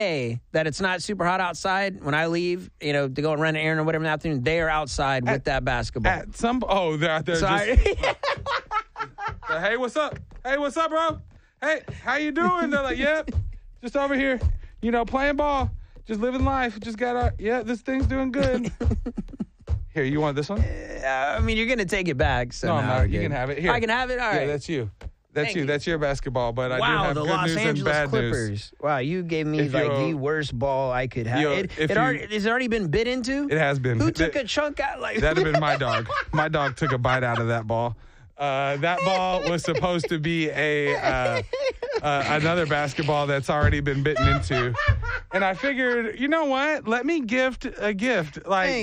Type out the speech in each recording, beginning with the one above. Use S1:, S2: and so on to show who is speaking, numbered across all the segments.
S1: that it's not super hot outside, when I leave, to go and run an errand or whatever in the afternoon, they are outside with that basketball.
S2: They're out there hey, what's up? Hey, what's up, bro? Hey, how you doing? They're like, yep, just over here, playing ball, just living life. Just got this thing's doing good. Here, you want this one?
S1: You're going to take it back. So
S2: no, I'm not. You can have it. Here.
S1: I can have it? All right.
S2: Yeah, that's you. That's you. That's your basketball. But I do have
S1: the
S2: good
S1: Los
S2: news
S1: Angeles
S2: and bad
S1: Clippers.
S2: news.
S1: Wow, you gave me the worst ball I could have. Has it already been bit into?
S2: It has been.
S1: Who took a chunk out?
S2: That'd have been my dog. My dog took a bite out of that ball. That ball was supposed to be another basketball that's already been bitten into. And I figured, you know what? Let me gift a gift.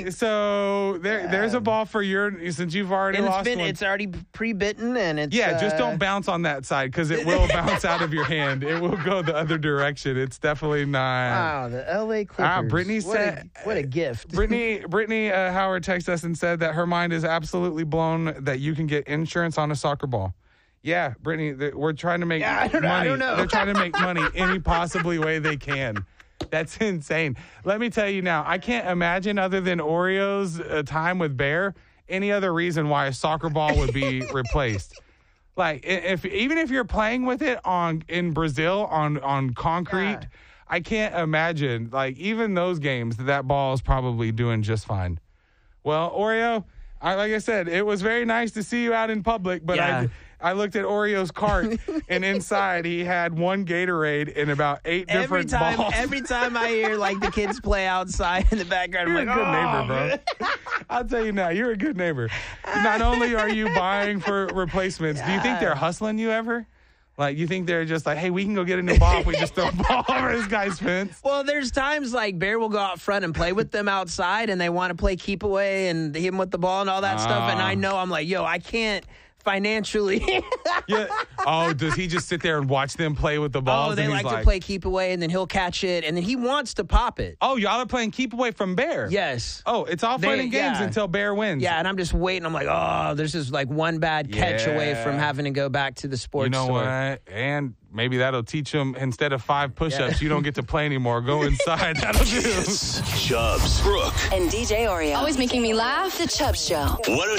S2: There's a ball for since you've already lost one.
S1: It's already pre-bitten and it's...
S2: Yeah, just don't bounce on that side because it will bounce out of your hand. It will go the other direction. It's definitely not...
S1: Wow, the L.A. Clippers.
S2: Brittany said...
S1: What a gift.
S2: Brittany Howard texted us and said that her mind is absolutely blown that you can get insurance on a soccer ball. Yeah, Brittany, we're trying to make money.
S1: I don't know.
S2: They're trying to make money any possibly way they can. That's insane. Let me tell you now, I can't imagine other than Oreo's time with Bear, any other reason why a soccer ball would be replaced. Like, even if you're playing with it in Brazil on concrete, God. I can't imagine, even those games, that ball is probably doing just fine. Well, Oreo, like I said, it was very nice to see you out in public, but I looked at Oreo's cart, and inside he had one Gatorade and about 8 different balls.
S1: Every time I hear, the kids play outside in the background,
S2: you're
S1: I'm like,
S2: a good neighbor, bro. I'll tell you now, you're a good neighbor. Not only are you buying for replacements, do you think they're hustling you ever? You think they're just hey, we can go get a new ball if we just throw a ball over this guy's fence?
S1: Well, there's times Bear will go out front and play with them outside, and they want to play keep away and hit him with the ball and all that stuff. And I know I'm like, I can't financially.
S2: Yeah. Oh, does he just sit there and watch them play with the balls?
S1: Oh, they like to play keep away, and then he'll catch it, and then he wants to pop it.
S2: Oh, y'all are playing keep away from Bear?
S1: Yes.
S2: Oh, it's all fun and games until Bear wins.
S1: Yeah, and I'm just waiting. I'm like, there's just one bad catch away from having to go back to the sports store.
S2: You know what? And maybe that'll teach him, instead of 5 push-ups, you don't get to play anymore. Go inside. That'll do.
S3: Chubbs, Brooke,
S4: and DJ Oreo.
S5: Always making me laugh.
S4: The Chubbs Show.